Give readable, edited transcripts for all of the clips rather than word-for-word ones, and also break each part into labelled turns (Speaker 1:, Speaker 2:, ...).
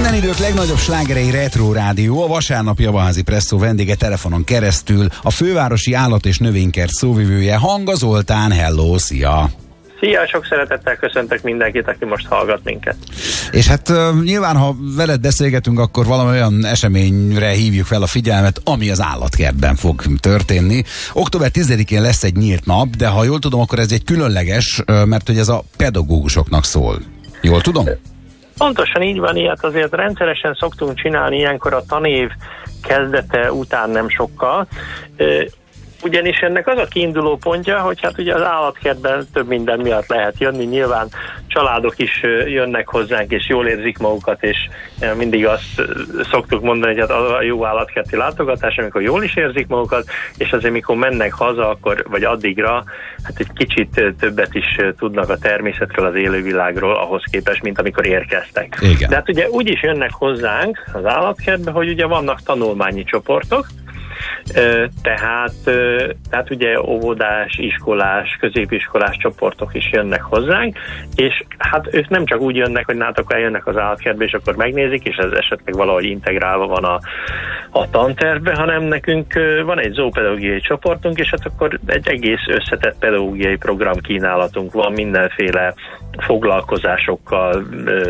Speaker 1: Minden idők legnagyobb slágerei Retro Rádió, a vasárnapi Javaházi Presszó vendége telefonon keresztül, a fővárosi állat- és növénykert szóvivője, Hanga Zoltán. Hello, szia!
Speaker 2: Szia, sok szeretettel köszöntök mindenkit, aki most hallgat minket.
Speaker 1: És hát nyilván, ha veled beszélgetünk, akkor valami olyan eseményre hívjuk fel a figyelmet, ami az állatkertben fog történni. Október 10-én lesz egy nyílt nap, de ha jól tudom, akkor ez egy különleges, mert hogy ez a pedagógusoknak szól. Jól tudom?
Speaker 2: Pontosan így van, ilyet azért rendszeresen szoktunk csinálni ilyenkor a tanév kezdete után nem sokkal. Ugyanis ennek az a kiinduló pontja, hogy hát ugye az állatkertben több minden miatt lehet jönni, nyilván családok is jönnek hozzánk, és jól érzik magukat, és mindig azt szoktuk mondani, hogy hát az a jó állatkerti látogatás, amikor jól is érzik magukat, és azért mikor mennek haza, akkor, vagy addigra, hát egy kicsit többet is tudnak a természetről, az élővilágról ahhoz képest, mint amikor érkeztek.
Speaker 1: Igen.
Speaker 2: De hát ugye úgy is jönnek hozzánk az állatkertbe, hogy ugye vannak tanulmányi csoportok, tehát ugye óvodás, iskolás, középiskolás csoportok is jönnek hozzánk, és hát ők nem csak úgy jönnek, hogy nátok eljönnek az állatkertbe, és akkor megnézik, és ez esetleg valahogy integrálva van a tantervbe, hanem nekünk van egy zoopedagógiai csoportunk, és hát akkor egy egész összetett pedagógiai programkínálatunk van, mindenféle foglalkozásokkal,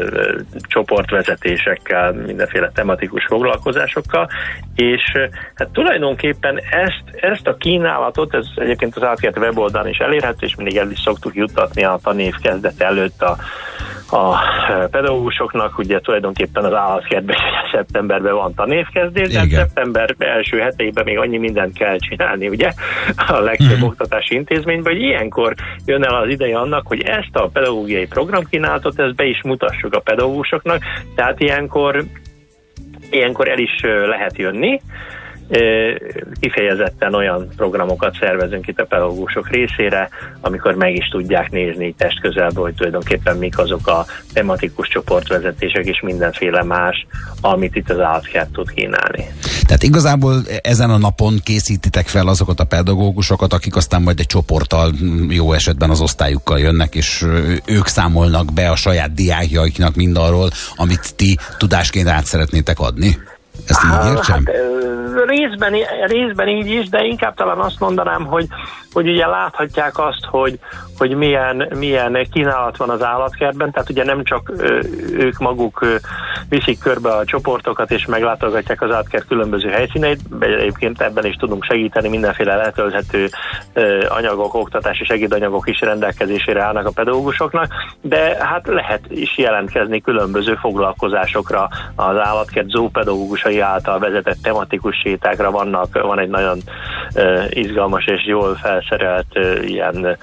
Speaker 2: csoportvezetésekkel, mindenféle tematikus foglalkozásokkal, és hát tulajdonképpen ezt a kínálatot, ez egyébként az Állatkert weboldalon is elérhető, és mindig el is szoktuk juttatni a tanév kezdete előtt a pedagógusoknak, ugye tulajdonképpen az állatkertben szeptemberben van tanévkezdés, de szeptember első heteiben még annyi mindent kell csinálni, ugye, a legtöbb oktatási intézményben, hogy ilyenkor jön el az ideje annak, hogy ezt a pedagógiai programkínálatot, ezt be is mutassuk a pedagógusoknak, tehát ilyenkor el is lehet jönni. Kifejezetten olyan programokat szervezünk itt a pedagógusok részére, amikor meg is tudják nézni testközelből, hogy tulajdonképpen mik azok a tematikus csoportvezetések és mindenféle más, amit itt az állatkert tud kínálni.
Speaker 1: Tehát igazából ezen a napon készítitek fel azokat a pedagógusokat, akik aztán majd egy csoporttal, jó esetben az osztályukkal jönnek, és ők számolnak be a saját diákjaiknak mindarról, amit ti tudásként át szeretnétek adni. Ezt így értsem?
Speaker 2: Hát, részben így is, de inkább talán azt mondanám, hogy ugye láthatják azt, hogy milyen kínálat van az állatkertben, tehát ugye nem csak ők maguk viszik körbe a csoportokat és meglátogatják az állatkert különböző helyszíneit, egyébként ebben is tudunk segíteni, mindenféle letölthető anyagok, oktatási segédanyagok is rendelkezésére állnak a pedagógusoknak, de hát lehet is jelentkezni különböző foglalkozásokra az állatkert zoopedagógusai által vezetett tematikus sétákra van egy nagyon izgalmas és jól felszerelt ilyen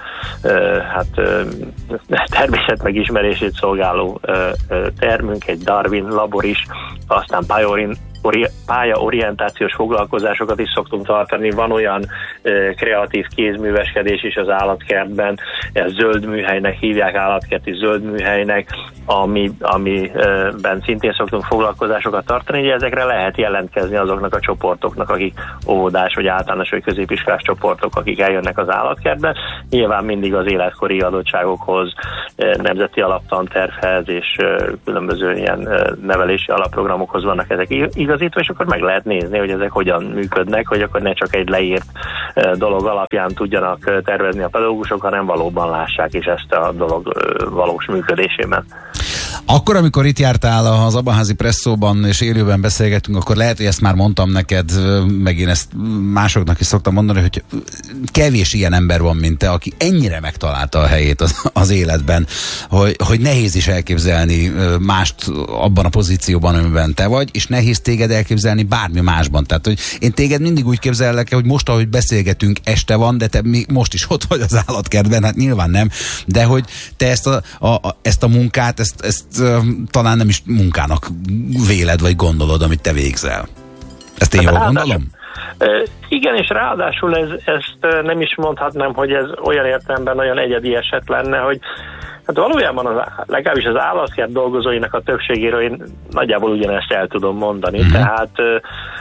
Speaker 2: természetmegismerését szolgáló termünk, egy Darwin labor is, aztán pályaorientációs foglalkozásokat is szoktunk tartani, van olyan kreatív kézműveskedés is az állatkertben, ezt zöld műhelynek hívják, állatkerti zöld műhelynek, amiben szintén szoktunk foglalkozásokat tartani, hogy ezekre lehet jelentkezni azoknak a csoportoknak, akik óvodás vagy általános vagy középiskolás csoportok, akik eljönnek az állatkertbe. Nyilván mindig az életkori adottságokhoz, nemzeti alaptantervhez és különböző ilyen nevelési alapprogramokhoz vannak ezek igazítva, és akkor meg lehet nézni, hogy ezek hogyan működnek, hogy akkor ne csak egy leírt dolog alapján tudjanak tervezni a pedagógusok, hanem valóban lássák is ezt a dolog valós működésében.
Speaker 1: Akkor, amikor itt jártál az Abaházi Presszóban és élőben beszélgetünk, akkor lehet, hogy ezt már mondtam neked, meg én ezt másoknak is szoktam mondani, hogy kevés ilyen ember van, mint te, aki ennyire megtalálta a helyét az életben, hogy nehéz is elképzelni mást abban a pozícióban, amiben te vagy, és nehéz téged elképzelni bármi másban. Tehát, hogy én téged mindig úgy képzellek, hogy most, ahogy beszélgetünk, este van, de te most is ott vagy az állatkertben, hát nyilván nem, de hogy te ezt a munkát, ezt talán nem is munkának véled, vagy gondolod, amit te végzel. Ezt én jól gondolom?
Speaker 2: Igen, és ráadásul ezt nem is mondhatnám, hogy ez olyan értelemben olyan egyedi eset lenne, hogy hát valójában legalábbis az állatkert dolgozóinak a többségéről én nagyjából ugyanezt el tudom mondani. Tehát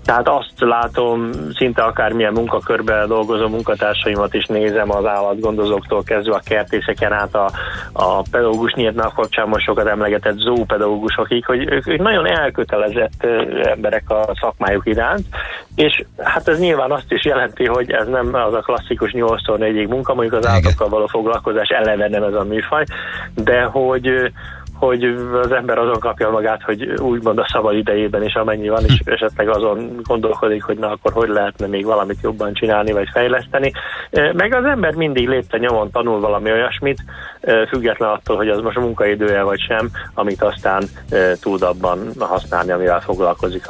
Speaker 2: Tehát azt látom, szinte akármilyen munkakörben dolgozó munkatársaimat is nézem, az állatgondozóktól kezdve a kertészeken át a pedagógus nyíltnál kapcsán most sokat emlegetett zoopedagógusokig, hogy ők nagyon elkötelezett emberek a szakmájuk iránt, és hát ez nyilván azt is jelenti, hogy ez nem az a klasszikus 8-4-ig munka, mondjuk az állatokkal való foglalkozás eleve nem ez a műfaj, de hogy az ember azon kapja magát, hogy úgymond a szabad idejében is amennyi van, és esetleg azon gondolkodik, hogy na akkor hogy lehetne még valamit jobban csinálni, vagy fejleszteni. Meg az ember mindig lépte nyomon tanul valami olyasmit, független attól, hogy az most munkaidője vagy sem, amit aztán tud abban használni, amivel foglalkozik,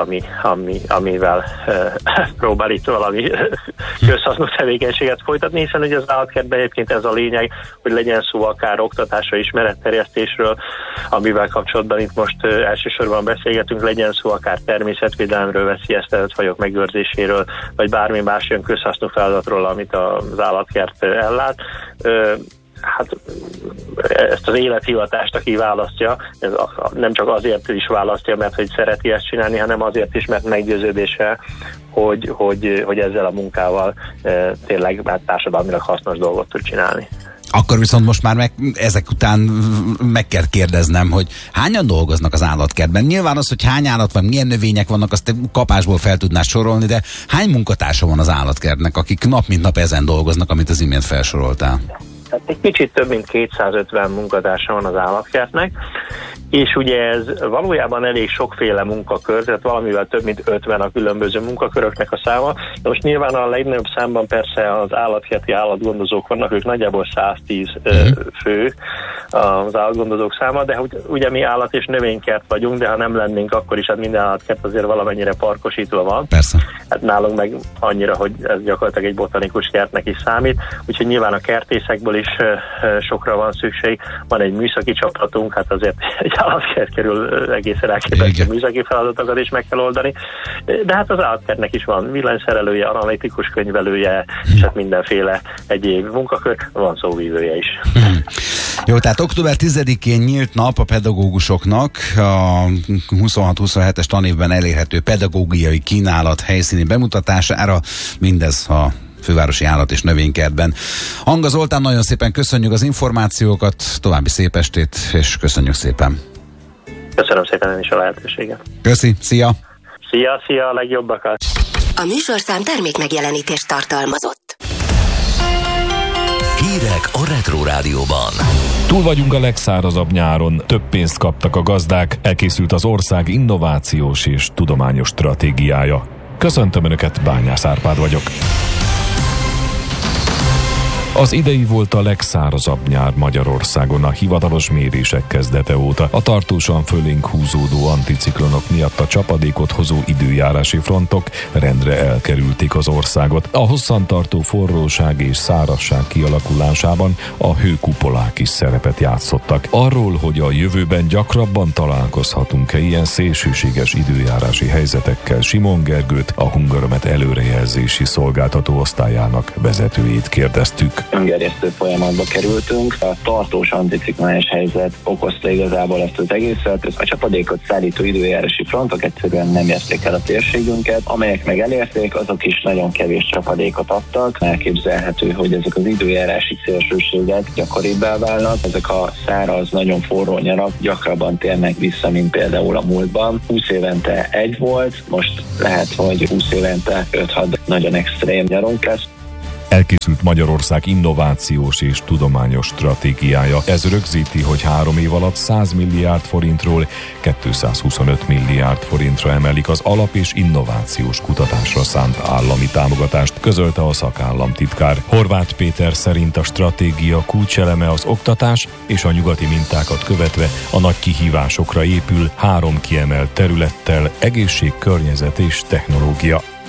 Speaker 2: amivel próbál itt valami közhasznú tevékenységet folytatni, hiszen ugye az állatkertben egyébként ez a lényeg, hogy legyen szó akár oktatásra, ismeretterjesztésről, amivel kapcsolatban itt most elsősorban beszélgetünk, legyen szó akár természetvédelemről, veszélyeztetett fajok megőrzéséről, vagy bármi más olyan közhasznú feladatról, amit az állatkert ellát. Hát ezt az élethivatást, aki választja, ez nem csak azért is választja, mert hogy szereti ezt csinálni, hanem azért is, mert meggyőződése, hogy ezzel a munkával tényleg társadalmilag hasznos dolgot tud csinálni.
Speaker 1: Akkor viszont most már ezek után meg kell kérdeznem, hogy hányan dolgoznak az állatkertben? Nyilván az, hogy hány állat van, milyen növények vannak, azt kapásból fel tudnás sorolni, de hány munkatársa van az állatkertnek, akik nap mint nap ezen dolgoznak, amit az imént felsoroltál?
Speaker 2: Tehát egy kicsit több mint 250 munkatársa van az állatkertnek, és ugye ez valójában elég sokféle munkakör, tehát valamivel több mint 50 a különböző munkaköröknek a száma. De most nyilván a legnagyobb számban persze az állatkerti állatgondozók vannak, ők nagyjából 110 fő az állatgondozók száma, de ugye mi állat- és növénykert vagyunk, de ha nem lennénk, akkor is hát minden állatkert azért valamennyire parkosítva van.
Speaker 1: Persze.
Speaker 2: Hát nálunk meg annyira, hogy ez gyakorlatilag egy botanikus kertnek is számít, úgyhogy nyilván a kertészekből is sokra van szükség. Van egy műszaki csapatunk, hát azért egy állatkert kerül egészen elképesztő műszaki feladatokat is meg kell oldani, de hát az állatkertnek is van villanyszerelője, analitikus könyvelője, és hát mindenféle egyéb munkakör, van szóvívője is.
Speaker 1: Jó, tehát október 10-én nyílt nap a pedagógusoknak, a 26-27-es tanévben elérhető pedagógiai kínálat helyszíni bemutatására, mindez a Fővárosi Állat- és Növénykertben. Hanga Zoltán, nagyon szépen köszönjük az információkat, további szép estét, és köszönjük szépen.
Speaker 2: Köszönöm szépen én is a lehetőséget.
Speaker 1: Köszi, szia!
Speaker 2: Szia, a legjobbakat!
Speaker 3: A műsorszám termék megjelenítést tartalmazott.
Speaker 4: Hírek a Retro Rádióban.
Speaker 5: Túl vagyunk a legszárazabb nyáron, több pénzt kaptak a gazdák, elkészült az ország innovációs és tudományos stratégiája. Köszöntöm Önöket, Bányász Árpád vagyok. Az idei volt a legszárazabb nyár Magyarországon a hivatalos mérések kezdete óta. A tartósan fölénk húzódó anticiklonok miatt a csapadékot hozó időjárási frontok rendre elkerülték az országot. A hosszantartó forróság és szárazság kialakulásában a hőkupolák is szerepet játszottak. Arról, hogy a jövőben gyakrabban találkozhatunk-e ilyen szélsőséges időjárási helyzetekkel, Simon Gergőt, a Hungaromet előrejelzési szolgáltató osztályának vezetőjét kérdeztük.
Speaker 6: Öngerjesztő folyamatba kerültünk. A tartós anticiklonális helyzet okozta igazából ezt az egészet. A csapadékot szállító időjárási frontok egyszerűen nem érték el a térségünket. Amelyek meg elérték, azok is nagyon kevés csapadékot adtak. Elképzelhető, hogy ezek az időjárási szélsőségek gyakoribbá válnak. Ezek a száraz, nagyon forró nyarak gyakrabban térnek vissza, mint például a múltban. 20 évente egy volt, most lehet, hogy 20 évente 5-6 nagyon extrém nyarunk lesz.
Speaker 5: Elkészült Magyarország innovációs és tudományos stratégiája. Ez rögzíti, hogy 3 év alatt 100 milliárd forintról 225 milliárd forintra emelik az alap- és innovációs kutatásra szánt állami támogatást, közölte a szakállamtitkár. Horváth Péter szerint a stratégia kulcseleme az oktatás, és a nyugati mintákat követve a nagy kihívásokra épül 3 kiemelt területtel: egészség, környezet és technológia.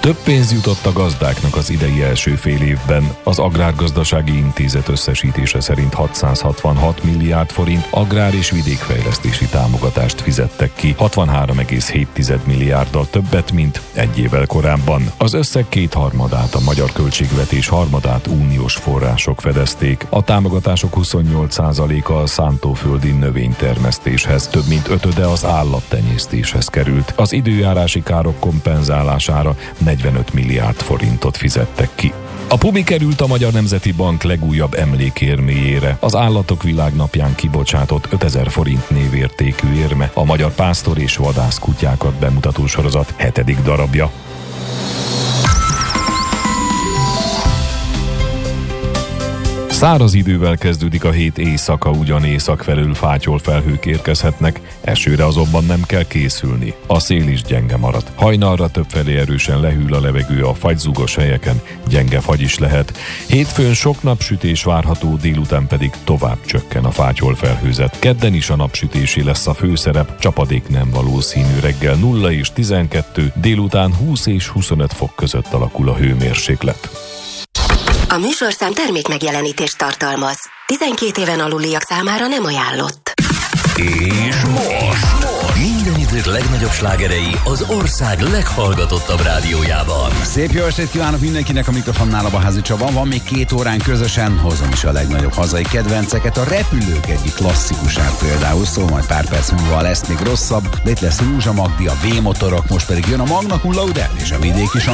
Speaker 5: Több pénz jutott a gazdáknak az idei első fél évben. Az Agrárgazdasági Intézet összesítése szerint 666 milliárd forint agrár- és vidékfejlesztési támogatást fizettek ki, 63,7 milliárddal többet, mint egy évvel korábban. Az összeg kétharmadát a magyar költségvetés, harmadát uniós források fedezték. A támogatások 28%-a a szántóföldi növénytermesztéshez, több mint ötöde az állattenyésztéshez került. Az időjárási károk kompenzálására 45 milliárd forintot fizettek ki. A Pumi került a Magyar Nemzeti Bank legújabb emlékérméjére. Az Állatok Világnapján kibocsátott 5000 forint névértékű érme a magyar pásztor és vadász kutyákat bemutató sorozat 7. darabja. Száraz idővel kezdődik a hét éjszaka, ugyan észak felől fátyol felhők érkezhetnek, esőre azonban nem kell készülni. A szél is gyenge marad. Hajnalra többfelé erősen lehűl a levegő, a fagyzúgos helyeken gyenge fagy is lehet. Hétfőn sok napsütés várható, délután pedig tovább csökken a fátyol felhőzet. Kedden is a napsütési lesz a főszerep, csapadék nem valószínű, reggel 0 és 12, délután 20 és 25 fok között alakul a hőmérséklet.
Speaker 3: A műsorszám termék megjelenítést tartalmaz. 12 éven aluliak számára nem ajánlott.
Speaker 4: És most minden idők legnagyobb slágerei az ország leghallgatottabb rádiójában.
Speaker 1: Szép jó estét kívánok mindenkinek, a mikrofonnál a Házi Csaba. Van még 2 órán közösen, hozom is a legnagyobb hazai kedvenceket. A repülők egyik klasszikusát például, szóval majd pár perc múlva lesz még rosszabb. De itt lesz Rúzsa Magdi, a V-motorok, most pedig jön a Magna Cum Laude és a vidéki